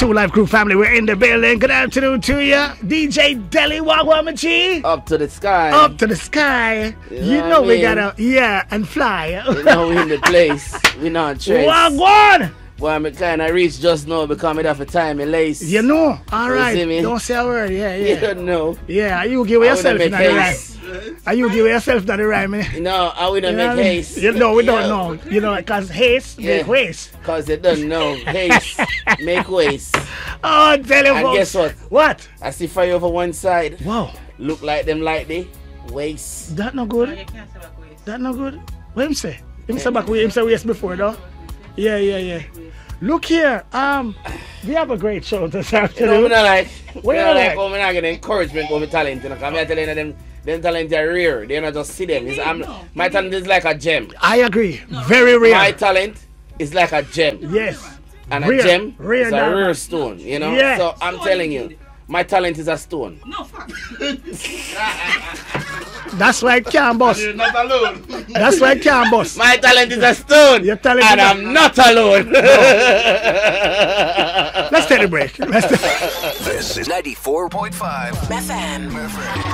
Two Life Crew family, we're in the building. Good afternoon to you. DJ Deli Wagwamachi. Up to the sky. Up to the sky. You know we gotta, and fly. You know we in the place. We not trace. Wagwan! Boy, I'm kind of reach just now because I have a time in lace. You know, alright. You don't say a word, You don't know. Yeah, you give yourself not the rhyme. Are you give yourself not the rhyme? No, I wouldn't make haste. You know, we don't know. You know, because haste make waste. Because they don't know. Haste make waste. Oh, tell you. And guess what? What? I see fire over one side. Wow. Look like them like they waste. That no good. That no good. What him say? Him say back way. Him say waste before though. Yeah. Look here. We have a great show this afternoon. You know, I'm not like. What you like? I'm not getting encouragement for my talent. You know, I'm telling them. Them talent are rare. They don't just see them. My talent is like a gem. I agree. Very rare. My talent is like a gem. Yes. And rare. a gem rare is a rare stone. You know. Yes. So I'm telling you, my talent is a stone. No, fuck. That's why it can't bust. You're not alone. That's why it can't bust. My talent is a stone. Your talent and I'm not alone. Let's take a break. This is 94.5 FM.